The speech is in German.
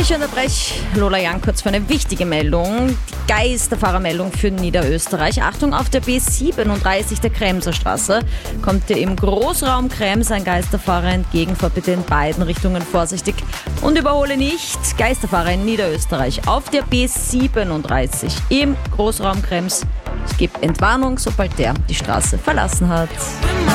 Ich unterbreche Lola Young kurz für eine wichtige Meldung. Die Geisterfahrermeldung für Niederösterreich. Achtung, auf der B37 der Kremser Straße kommt dir im Großraum Krems ein Geisterfahrer entgegen. Fahr bitte in beiden Richtungen vorsichtig und überhole nicht. Geisterfahrer in Niederösterreich auf der B37 im Großraum Krems. Es gibt Entwarnung, sobald der die Straße verlassen hat.